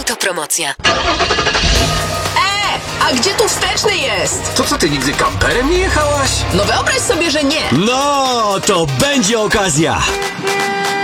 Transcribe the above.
Autopromocja. A gdzie tu wsteczny jest? To co, ty nigdy kamperem nie jechałaś? No wyobraź sobie, że nie. No, to będzie okazja.